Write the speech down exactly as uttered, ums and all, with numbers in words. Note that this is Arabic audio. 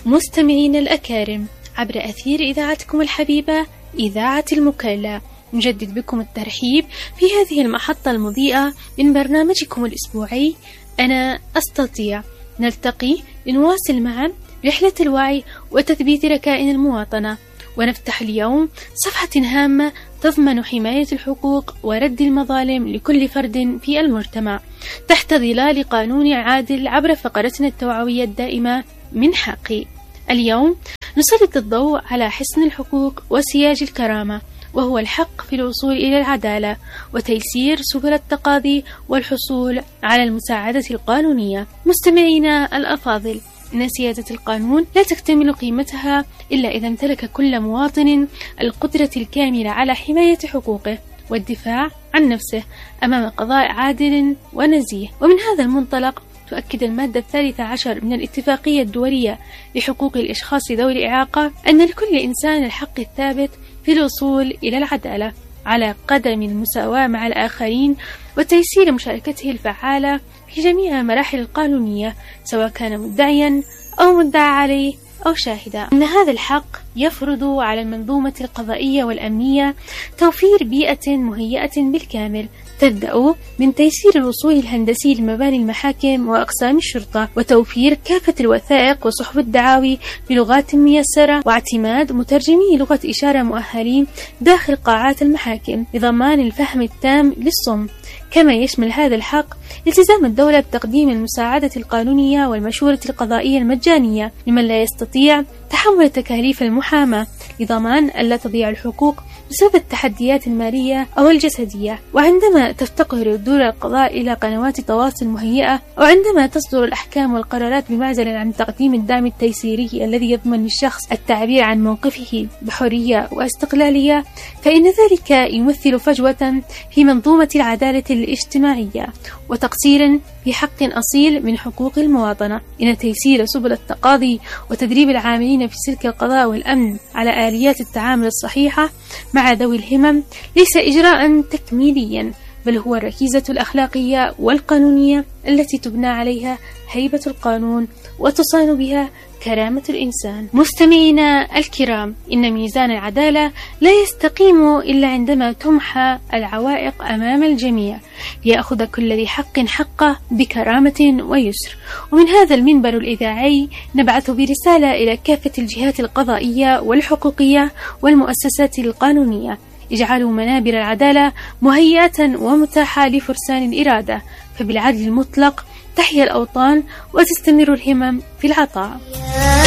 مستمعين الأكارم، عبر أثير إذاعتكم الحبيبة إذاعة المكلا، نجدد بكم الترحيب في هذه المحطة المضيئة من برنامجكم الأسبوعي أنا أستطيع. نلتقي لنواصل معا رحلة الوعي وتثبيت ركائن المواطنة، ونفتح اليوم صفحة هامة تضمن حماية الحقوق ورد المظالم لكل فرد في المجتمع تحت ظلال قانون عادل عبر فقرتنا التوعوية الدائمة من حقي. اليوم نسلط الضوء على حصن الحقوق وسياج الكرامة، وهو الحق في الوصول إلى العدالة وتيسير سبل التقاضي والحصول على المساعدة القانونية. مستمعينا الأفاضل، إن سيادة القانون لا تكتمل قيمتها إلا إذا امتلك كل مواطن القدرة الكاملة على حماية حقوقه والدفاع عن نفسه أمام قضاء عادل ونزيه. ومن هذا المنطلق تؤكد المادة الثالثة عشر من الاتفاقية الدولية لحقوق الأشخاص ذوي الإعاقة أن لكل إنسان الحق الثابت في الوصول إلى العدالة على قدم المساواة مع الآخرين وتيسير مشاركته الفعالة في جميع المراحل القانونية، سواء كان مدعيا أو مدعى عليه أو شاهدا. إن هذا الحق يفرض على المنظومة القضائية والأمنية توفير بيئة مهيئة بالكامل تبدأ من تيسير الوصول الهندسي لمباني المحاكم وأقسام الشرطة، وتوفير كافة الوثائق وصحف الدعاوي بلغات ميسرة، واعتماد مترجمي لغة إشارة مؤهلين داخل قاعات المحاكم لضمان الفهم التام للصم. كما يشمل هذا الحق التزام الدولة بتقديم المساعدة القانونية والمشورة القضائية المجانية لمن لا يستطيع تحمل تكاليف المحاماة لضمان ألا تضيع الحقوق بسبب التحديات المالية أو الجسدية. وعندما تفتقر دور القضاء إلى قنوات تواصل مهيئة، أو عندما تصدر الأحكام والقرارات بمعزل عن تقديم الدعم التيسيري الذي يضمن للشخص التعبير عن موقفه بحرية واستقلالية، فإن ذلك يمثل فجوة في منظومة العدالة الاجتماعية وتقصير في حق أصيل من حقوق المواطنة. إن تيسير سبل التقاضي وتدريب العاملين في سلك القضاء والأمن على آليات التعامل الصحيحة مع ذوي الهمم ليس إجراء تكميليا، بل هو الركيزة الأخلاقية والقانونية التي تبنى عليها هيبة القانون وتصان بها كرامة الإنسان. مستمعينا الكرام، إن ميزان العدالة لا يستقيم إلا عندما تمحى العوائق أمام الجميع ليأخذ كل ذي حق حقه بكرامة ويسر. ومن هذا المنبر الإذاعي نبعث برسالة إلى كافة الجهات القضائية والحقوقية والمؤسسات القانونية: اجعلوا منابر العدالة مهيئة ومتاحة لفرسان الإرادة، فبالعدل المطلق تحيا الأوطان وتستمر الهمم في العطاء.